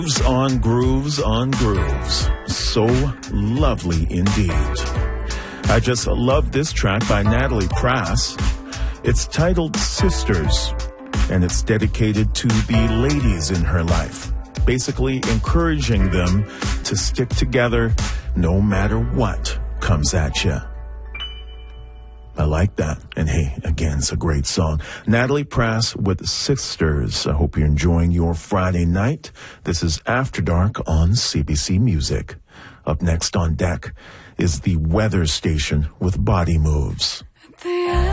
On grooves on grooves. So lovely indeed. I just love this track by Natalie Prass. It's titled Sisters, and it's dedicated to the ladies in her life, basically encouraging them to stick together no matter what comes at you. I like that. And hey, again, it's a great song. Natalie Prass with Sisters. I hope you're enjoying your Friday night. This is After Dark on CBC Music. Up next on deck is the Weather Station with Body Moves. At the end